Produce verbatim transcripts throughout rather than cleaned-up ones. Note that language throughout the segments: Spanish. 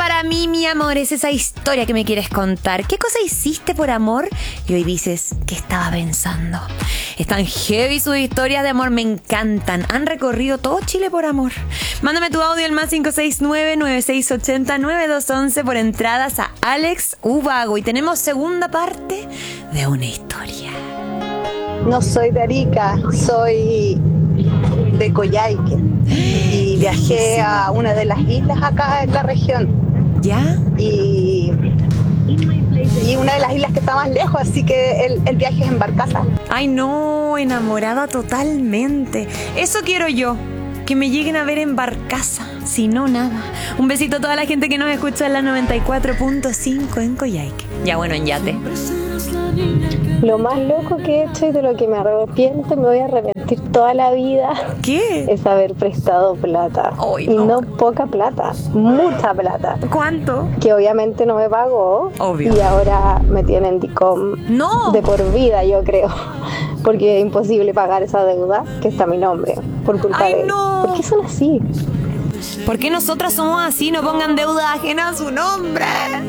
para mí, mi amor, es esa historia que me quieres contar. ¿Qué cosa hiciste por amor? Y hoy dices, ¿qué estaba pensando? Están heavy sus historias de amor, me encantan. Han recorrido todo Chile por amor. Mándame tu audio al más cinco seis nueve, nueve seis ocho cero, nueve dos uno uno por entradas a Alex Ubago. Y tenemos segunda parte de una historia. No soy de Arica, soy de Coyhaique. Y viajé a una de las islas acá en la región. ¿Ya? Y, y una de las islas que está más lejos, así que el, el viaje es en barcaza. Ay, no, enamorada totalmente. Eso quiero yo, que me lleguen a ver en barcaza. Si no, nada. Un besito a toda la gente que nos escucha en la noventa y cuatro punto cinco en Coyhaique. Ya bueno, en yate. Lo más loco que he hecho y de lo que me arrepiento, me voy a arrepentir toda la vida. ¿Qué? Es haber prestado plata. Ay, y no. no poca plata, mucha plata. ¿Cuánto? Que obviamente no me pagó. Obvio. Y ahora me tienen DICOM No. de por vida, yo creo. Porque es imposible pagar esa deuda que está a mi nombre. Por culpa Ay, de él. no. ¿Por qué son así? ¿Por qué nosotras somos así? No pongan deuda ajena a su nombre.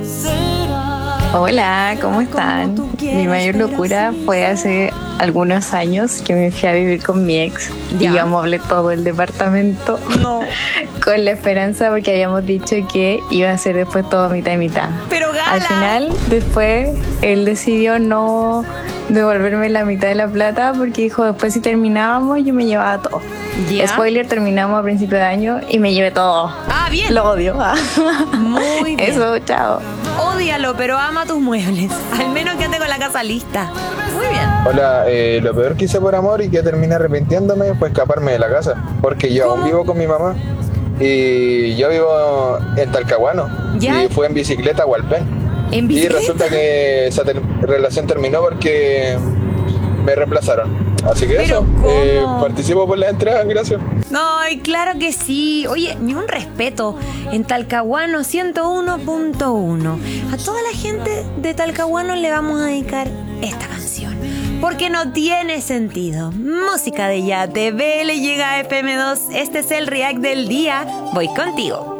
Hola, ¿cómo están? Mi mayor locura fue hace algunos años que me fui a vivir con mi ex ¿Ya? y yo amoblé todo el departamento No. con la esperanza porque habíamos dicho que iba a ser después todo mitad y mitad. Pero gala. Al final, después, él decidió no devolverme la mitad de la plata porque dijo, después si terminábamos yo me llevaba todo. ¿Ya? Spoiler, terminamos a principio de año y me llevé todo. Ah, bien. Lo odio. Muy bien. Eso, chao. Ódialo, pero ama tus muebles. Al menos quédate con la casa lista. Muy bien. Hola, eh, lo peor que hice por amor y que terminé arrepintiéndome fue escaparme de la casa. Porque yo aún ¿Cómo? vivo con mi mamá y yo vivo en Talcahuano. ¿Ya? Y fue en bicicleta a Hualpén. ¿En Y bicicleta? resulta que esa ter- relación terminó porque me reemplazaron. Así que ¿Pero eso, cómo? eh, participo por la entrada, gracias. Ay, claro que sí. Oye, ni un respeto. En Talcahuano ciento uno punto uno. A toda la gente de Talcahuano le vamos a dedicar esta canción. Porque no tiene sentido. Música de yate. B L llega a F M dos. Este es el react del día. Voy contigo.